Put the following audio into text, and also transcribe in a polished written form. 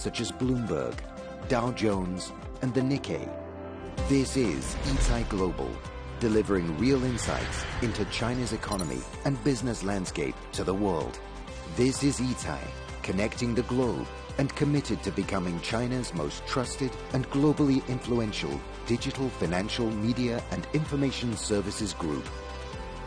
such as Bloomberg, Dow Jones, and the Nikkei. This is Etai Global, delivering real insights into China's economy and business landscape to the world. This is Etai, connecting the globe and committed to becoming China's most trusted and globally influential digital financial media and information services group.